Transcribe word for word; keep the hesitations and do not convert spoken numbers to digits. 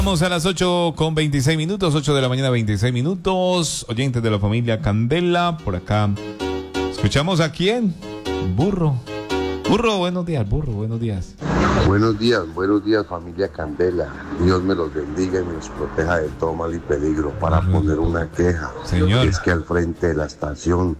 Vamos a las ocho con veintiséis minutos, ocho de la mañana, veintiséis minutos. Oyentes de la familia Candela, por acá. ¿Escuchamos a quién? Burro. Burro, buenos días, burro, buenos días. Buenos días, buenos días familia Candela. Dios me los bendiga y me los proteja de todo mal y peligro. Para poner una queja, Señor. es que al frente de la estación